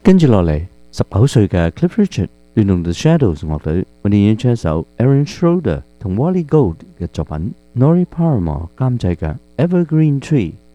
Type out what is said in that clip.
跟住落嚟，19歲嘅 Cliff Richard 聯同 The Shadows 樂隊為你演唱一首 Aaron Schroeder 同 Wally Gold 嘅作品 Nori Paramore 監製嘅 Evergreen Tree。